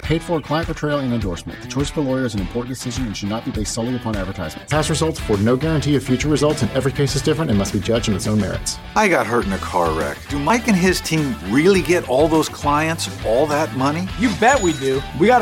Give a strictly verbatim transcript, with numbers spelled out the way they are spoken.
Paid for client portrayal and endorsement. The choice of a lawyer is an important decision and should not be based solely upon advertisement. Past results afford no guarantee of future results, and every case is different and must be judged on its own merits. I got hurt in a car wreck. Do Mike and his team really get all those clients all that money? You bet we do. We got